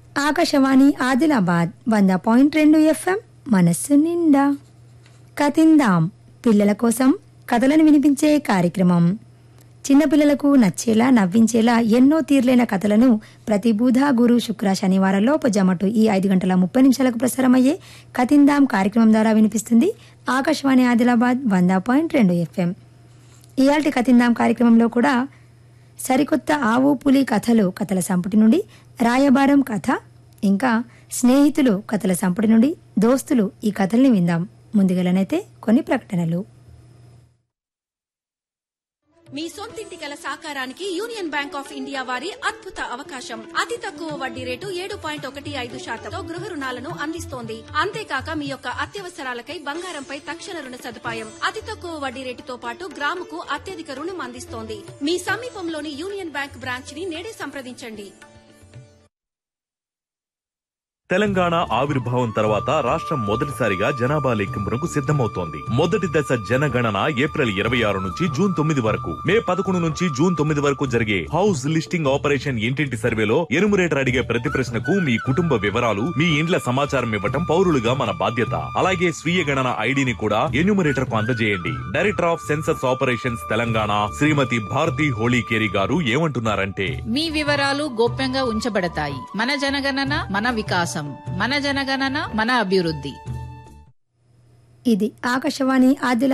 Akashvani Adilabad 100.2 FM మనస్సు నిండా కతిందాం పిల్లల కోసం కథలను వినిపించే కార్యక్రమం. చిన్నపిల్లలకు నచ్చేలా నవ్వించేలా ఎన్నో తీర్లైన కథలను ప్రతి బుధ గురు శుక్ర శనివారాల్లో పొజమటు ఈ 5:30 ప్రసారమయ్యే కతిందాం కార్యక్రమం ద్వారా వినిపిస్తుంది ఆకాశవాణి ఆదిలాబాద్ 100.2 FM. ఇయాల్టి కతిందాం కార్యక్రమంలో కూడా సరికొత్త ఆవు పులి కథల సంపుటి నుండి రాయబారం కథ, ఇంకా స్నేహితులు కథల సంపుటి నుండి దోస్తులు ఈ కథల్ని విందాం. ముందుగానైతే కొన్ని ప్రకటనలు. మీ సొంతింటి కల సాకారానికి యూనియన్ బ్యాంక్ ఆఫ్ ఇండియా వారి అద్భుత అవకాశం. అతి తక్కువ వడ్డీ రేటు 7.15% గృహ రుణాలను అందిస్తోంది. అంతేకాక మీ యొక్క అత్యవసరాలకై బంగారంపై తక్షణ రుణ సదుపాయం. అతి తక్కువ వడ్డీ రేటుతో పాటు గ్రాముకు అత్యధిక రుణం అందిస్తోంది. మీ సమీపంలోని యూనియన్ బ్యాంక్ బ్రాంచ్ ని నేడే సంప్రదించండి. తెలంగాణ ఆవిర్భావం తర్వాత రాష్ట్రం మొదటిసారిగా జనాభా లెక్కింపునకు సిద్ధమవుతోంది. మొదటి దశ జనగణన ఏప్రిల్ 26 నుంచి జూన్ 9 వరకు, మే 11 నుంచి జూన్ 9 వరకు జరిగే హౌస్ లిస్టింగ్ ఆపరేషన్ ఇంటింటి సర్వేలో ఎనుమరేటర్ అడిగే ప్రతి ప్రశ్నకు మీ కుటుంబ వివరాలు, మీ ఇండ్ల సమాచారం ఇవ్వటం పౌరులుగా మన బాధ్యత. అలాగే స్వీయ గణన ఐడిని కూడా ఎన్యూమరేటర్ కు అందజేయండి. Director of census operations Telangana శ్రీమతి భారతి హోళీకేరి గారు ఏమంటున్నారంటే, మీ వివరాలు గోప్యంగా ఉంచబడతాయి. మన జనగణన మన వికాసం, మన జనగణన మన అభివృద్ధి. ఇది ఆకాశవాణి ఆదిలాబాద్